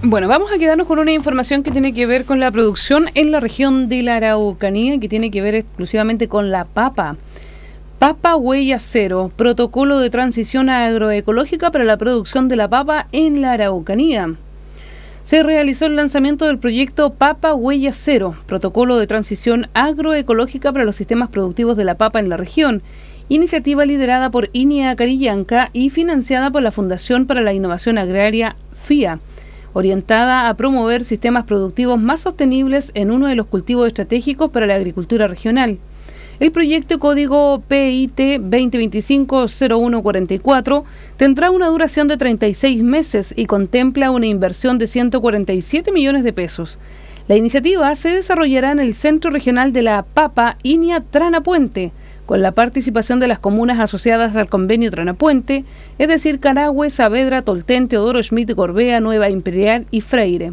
Bueno, vamos a quedarnos con una información que tiene que ver con la producción en la región de la Araucanía, que tiene que ver exclusivamente con la papa. Papa Huella Cero, protocolo de transición agroecológica para la producción de la papa en la Araucanía. Se realizó el lanzamiento del proyecto Papa Huella Cero, protocolo de transición agroecológica para los sistemas productivos de la papa en la región, iniciativa liderada por INEA Carillanca y financiada por la Fundación para la Innovación Agraria FIA, orientada a promover sistemas productivos más sostenibles en uno de los cultivos estratégicos para la agricultura regional. El proyecto código PIT 2025-0144 tendrá una duración de 36 meses y contempla una inversión de 147 millones de pesos. La iniciativa se desarrollará en el Centro Regional de la Papa INEA Tranapuente, con la participación de las comunas asociadas al convenio Tranapuente, es decir, Carahue, Saavedra, Tolten, Teodoro Schmidt, Gorbea, Nueva Imperial y Freire.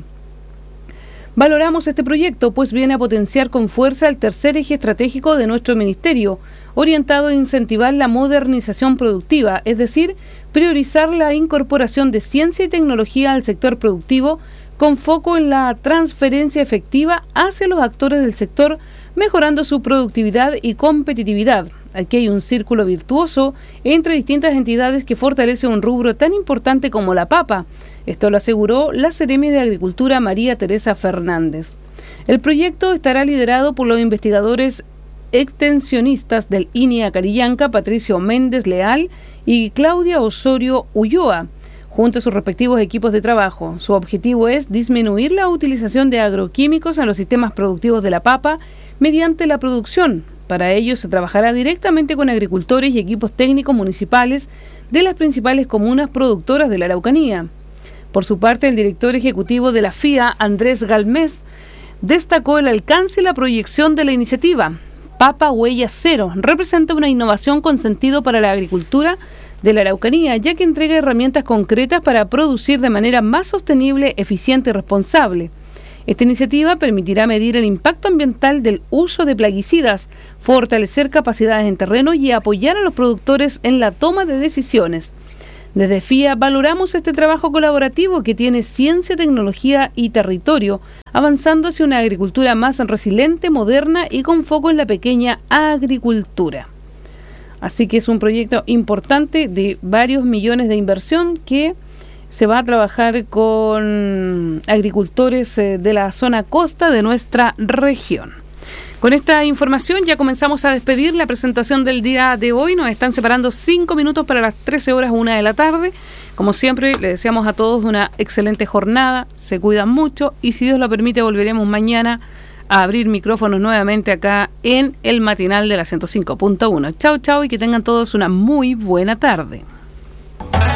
Valoramos este proyecto, pues viene a potenciar con fuerza el tercer eje estratégico de nuestro ministerio, orientado a incentivar la modernización productiva, es decir, priorizar la incorporación de ciencia y tecnología al sector productivo, con foco en la transferencia efectiva hacia los actores del sector, mejorando su productividad y competitividad. Aquí hay un círculo virtuoso entre distintas entidades que fortalece un rubro tan importante como la papa. Esto lo aseguró la Seremi de Agricultura María Teresa Fernández. El proyecto estará liderado por los investigadores extensionistas del INEA Carillanca, Patricio Méndez Leal y Claudia Osorio Ulloa, junto a sus respectivos equipos de trabajo. Su objetivo es disminuir la utilización de agroquímicos en los sistemas productivos de la papa mediante la producción. Para ello se trabajará directamente con agricultores y equipos técnicos municipales de las principales comunas productoras de la Araucanía. Por su parte, el director ejecutivo de la FIA, Andrés Galmés, destacó el alcance y la proyección de la iniciativa. Papa Huella Cero representa una innovación con sentido para la agricultura de la Araucanía, ya que entrega herramientas concretas para producir de manera más sostenible, eficiente y responsable. Esta iniciativa permitirá medir el impacto ambiental del uso de plaguicidas, fortalecer capacidades en terreno y apoyar a los productores en la toma de decisiones. Desde FIA valoramos este trabajo colaborativo que tiene ciencia, tecnología y territorio, avanzando hacia una agricultura más resiliente, moderna y con foco en la pequeña agricultura. Así que es un proyecto importante de varios millones de inversión que se va a trabajar con agricultores de la zona costa de nuestra región. Con esta información ya comenzamos a despedir la presentación del día de hoy. Nos están separando 5 minutos para las 13:01 de la tarde. Como siempre, le deseamos a todos una excelente jornada. Se cuidan mucho y si Dios lo permite volveremos mañana a abrir micrófonos nuevamente acá en el matinal de la 105.1. Chau, chau y que tengan todos una muy buena tarde.